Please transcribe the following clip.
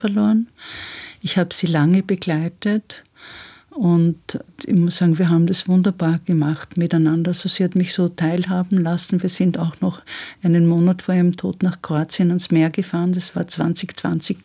verloren. Ich habe sie lange begleitet und ich muss sagen, wir haben das wunderbar gemacht miteinander. Also sie hat mich so teilhaben lassen. Wir sind auch noch einen Monat vor ihrem Tod nach Kroatien ans Meer gefahren. Das war 2020